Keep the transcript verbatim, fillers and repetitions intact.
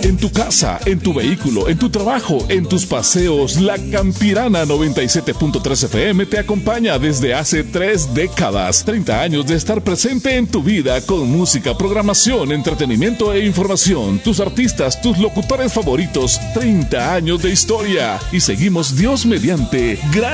En tu casa, en tu vehículo, en tu trabajo, en tus paseos, la Campirana noventa y siete punto tres F M te acompaña desde hace tres décadas. treinta años de estar presente en tu vida con música, programación, entretenimiento e información. Tus artistas, tus locutores favoritos. treinta años de historia. Y seguimos Dios mediante. Gracias.